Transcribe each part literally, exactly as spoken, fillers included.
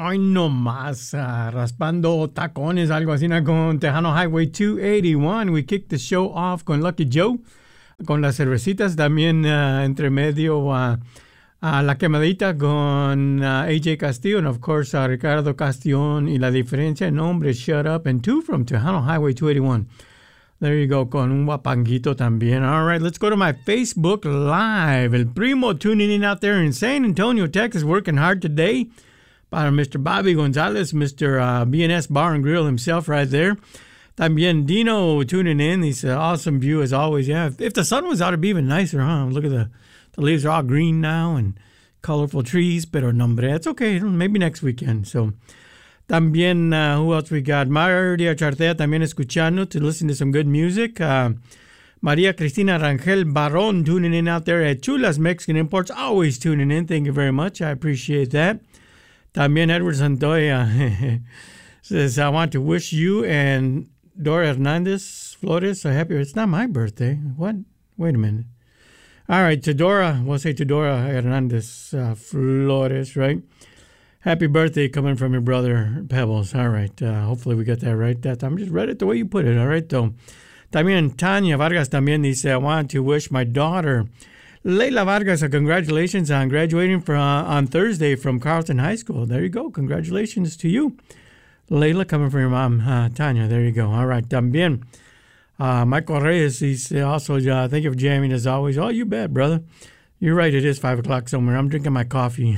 Ay, no más, uh, raspando tacones, algo así, ¿no? Con Tejano Highway two eighty-one. We kicked the show off con Lucky Joe, con las cervecitas, también uh, entre medio uh, uh, La Quemadita con uh, A J Castillo, and of course uh, Ricardo Castellón y La Diferencia, Nombre, Shut Up, and two from Tejano Highway two eighty-one. There you go, con un guapanguito también. All right, let's go to my Facebook Live. El Primo tuning in out there in San Antonio, Texas, working hard today. Para Mister Bobby Gonzalez, Mister Uh, B and S Bar and Grill himself right there. También Dino tuning in. He's an awesome view as always. Yeah, if, if the sun was out, it'd be even nicer, huh? Look at the, the leaves are all green now and colorful trees. Pero nombre, it's okay. Maybe next weekend. So, también, uh, who else we got? Maria Chartea también escuchando to listen to some good music. Uh, Maria Cristina Rangel Barron tuning in out there at Chulas Mexican Imports. Always tuning in. Thank you very much. I appreciate that. También Edward Santoya says, I want to wish you and Dora Hernandez Flores a happy... It's not my birthday. What? Wait a minute. All right, to Dora. We'll say to Dora Hernandez uh, Flores, right? Happy birthday coming from your brother, Pebbles. All right. Uh, hopefully we got that right that time. Just read it the way you put it. All right, though. También Tanya Vargas también dice, I want to wish my daughter, Leila Vargas, a congratulations on graduating from, uh, on Thursday from Carlton High School. There you go. Congratulations to you. Leila, coming from your mom, uh, Tanya. There you go. All right. También uh, Michael Reyes, he's also, uh, thank you for jamming as always. Oh, you bet, brother. You're right. It is five o'clock somewhere. I'm drinking my coffee.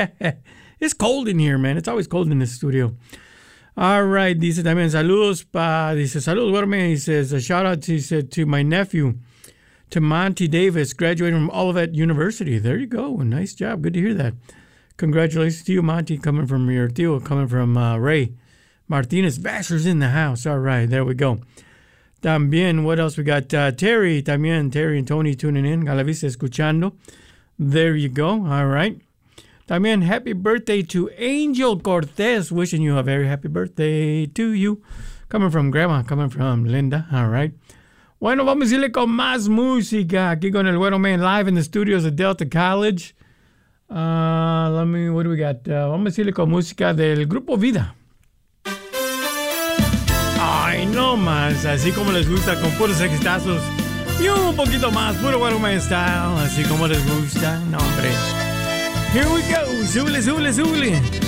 It's cold in here, man. It's always cold in the studio. All right. Dice también saludos. Pa, dice saludos, Guarme. He says a shout out to, he said, to my nephew, to Monty Davis, graduating from Olivet University. There you go. Nice job. Good to hear that. Congratulations to you, Monty, coming from your tío, coming from uh, Ray Martinez. Basher's in the house. All right. There we go. También, what else we got? Uh, Terry, también, Terry and Tony tuning in. Galavista escuchando. There you go. All right. También happy birthday to Angel Cortez. Wishing you a very happy birthday to you. Coming from Grandma, coming from Linda. All right. Bueno, vamos a irle con más música. Aquí con el Güero Man live in the studios of Delta College. Uh, let me, what do we got? Uh, vamos a irle con música del Grupo Vida. Ay, no más. Así como les gusta, con puros extazos. Y un poquito más, puro Güero Man style. Así como les gusta. No, hombre. Here we go. Súbele, súbele, súbele.